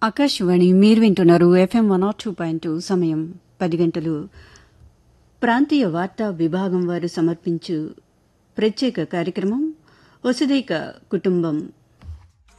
ఆకాశవాణి మీరు వింటున్నారు ఎఫ్ఎం 102.2 సమయం 10 గంటలు. ప్రాంతీయ వార్తా విభాగం వారు సమర్పించు ప్రత్యేక కార్యక్రమం వసుదైక కుటుంబం